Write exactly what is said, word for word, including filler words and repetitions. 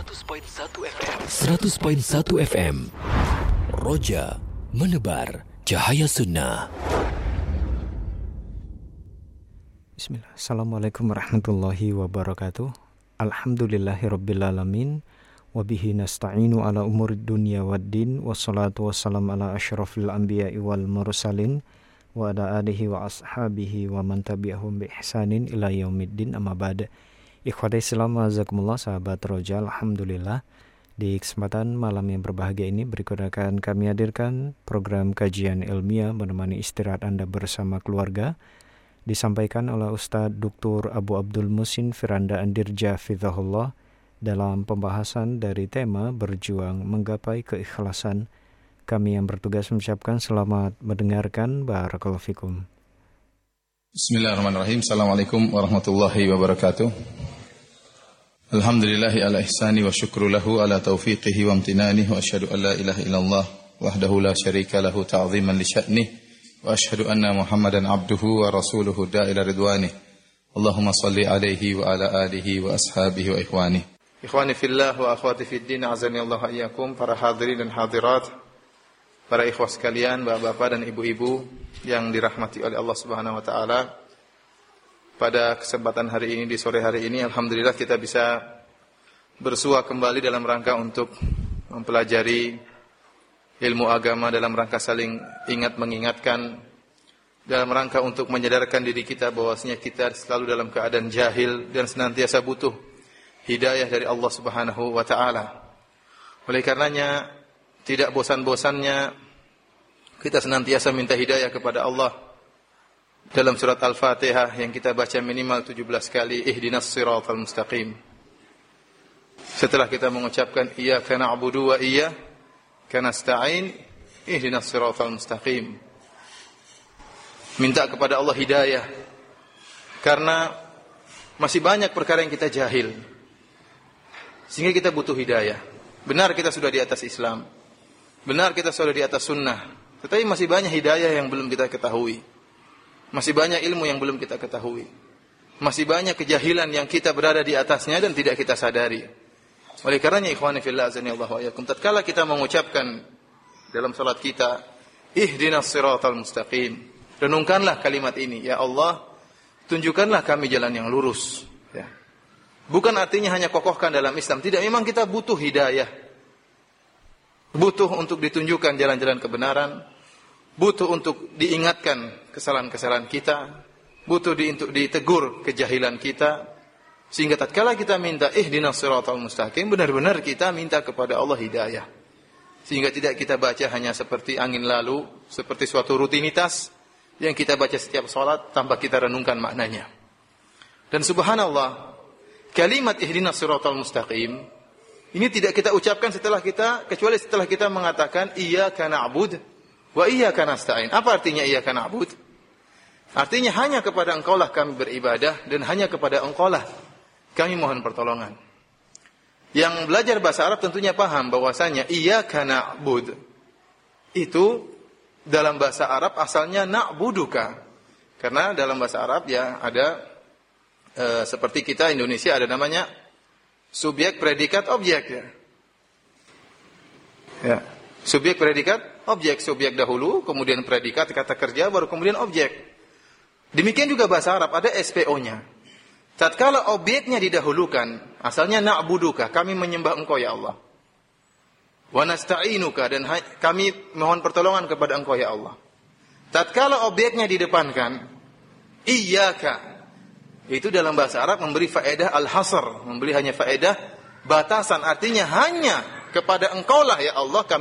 seratus koma satu F M. seratus koma satu F M. Roja menebar cahaya sunnah. Bismillah. Assalamualaikum warahmatullahi wabarakatuh. Alhamdulillahirabbil alamin. Wabihi nasta'inu ala umurid dunya waddin. Wassalatu wassalam ala asyrafil anbiya'i wal mursalin. Wa ala alihi wa ashabihi wa man tabi'ahum bi ihsanin ila yaumiddin, amma ba'da. Ikhwatai Islam, azakumullah, sahabat Roja, alhamdulillah di kesempatan malam yang berbahagia ini berikut akan kami hadirkan program kajian ilmiah menemani istirahat Anda bersama keluarga, disampaikan oleh Ustadz Doktor Abu Abdul Musin Firanda Andirja Fidhahullah dalam pembahasan dari tema berjuang menggapai keikhlasan. Kami yang bertugas mengucapkan selamat mendengarkan. Barakallahu fikum. Bismillahirrahmanirrahim. Assalamualaikum warahmatullahi wabarakatuh. Alhamdulillahi ala ihsani wa syukru lahu ala taufiqihi wa amtinanihi wa asyhadu an la ilaha illallah wahdahu la syarika lahu ta'ziman li sya'nihi wa asyhadu anna Muhammadan abduhu wa rasuluhu da'ila ridwanihi. Allahumma salli alaihi wa ala alihi wa ashabihi wa ikhwani. Ikhwani fillah wa akhwati fid din, azani Allah iyyakum, para hadirin dan hadirat, para ikhwah sekalian, bapak-bapak dan ibu-ibu yang dirahmati oleh Allah Subhanahu wa taala. Pada kesempatan hari ini, di sore hari ini, alhamdulillah kita bisa bersua kembali dalam rangka untuk mempelajari ilmu agama, dalam rangka saling ingat mengingatkan, dalam rangka untuk menyadarkan diri kita bahwasanya kita selalu dalam keadaan jahil dan senantiasa butuh hidayah dari Allah Subhanahu wa taala. Oleh karenanya tidak bosan-bosannya kita senantiasa minta hidayah kepada Allah. Dalam surat Al-Fatihah yang kita baca minimal tujuh belas kali, ihdinas siratal mustaqim. Setelah kita mengucapkan iyyaka na'budu wa iyyaka nasta'in, ihdinas siratal mustaqim. Minta kepada Allah hidayah. Karena masih banyak perkara yang kita jahil, sehingga kita butuh hidayah. Benar kita sudah di atas Islam, benar kita sudah di atas sunnah, tetapi masih banyak hidayah yang belum kita ketahui. Masih banyak ilmu yang belum kita ketahui. Masih banyak kejahilan yang kita berada di atasnya dan tidak kita sadari. Oleh karenanya ikhwani fillah azanillahu wa iyyakum, tatkala kita mengucapkan dalam salat kita ihdinas siratal mustaqim, renungkanlah kalimat ini, ya Allah, tunjukkanlah kami jalan yang lurus, ya. Bukan artinya hanya kokohkan dalam Islam, tidak, memang kita butuh hidayah. Butuh untuk ditunjukkan jalan-jalan kebenaran, butuh untuk diingatkan kesalahan-kesalahan kita, butuh di, untuk ditegur kejahilan kita, sehingga tatkala kita minta ihdinas siratal mustaqim, benar-benar kita minta kepada Allah hidayah, sehingga tidak kita baca hanya seperti angin lalu, seperti suatu rutinitas yang kita baca setiap salat tanpa kita renungkan maknanya. Dan subhanallah, kalimat ihdinas siratal mustaqim ini tidak kita ucapkan setelah kita, kecuali setelah kita mengatakan iyyaka na'budu wa iyyaka nasta'in. Apa artinya iyyaka na'bud? Artinya hanya kepada Engkaulah kami beribadah dan hanya kepada Engkaulah kami mohon pertolongan. Yang belajar bahasa Arab tentunya paham bahwasanya iyyaka na'bud itu dalam bahasa Arab asalnya na'buduka. Karena dalam bahasa Arab ya ada e, seperti kita Indonesia ada namanya subjek, predikat, objek, ya. Ya. Subjek, predikat, objek. Subjek dahulu, kemudian predikat, kata kerja, baru kemudian objek. Demikian juga bahasa Arab, ada S P O-nya. Tatkala objeknya didahulukan, asalnya na'buduka, kami menyembah Engkau ya Allah. Wa nasta'inuka, dan kami mohon pertolongan kepada Engkau ya Allah. Tatkala objeknya didepankan, iyyaka, itu dalam bahasa Arab memberi faedah al-hasr, memberi hanya faedah batasan, artinya hanya kepada Engkaulah ya Allah kami